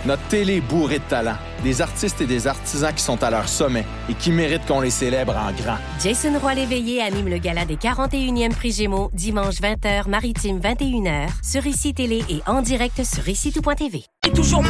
Notre télé est bourrée de talent. Des artistes et des artisans qui sont à leur sommet et qui méritent qu'on les célèbre en grand. Jason Roy-Léveillé anime le gala des 41e Prix Gémeaux, dimanche 20h, maritime 21h, sur ICI Télé et en direct sur ICITout.tv. Et toujours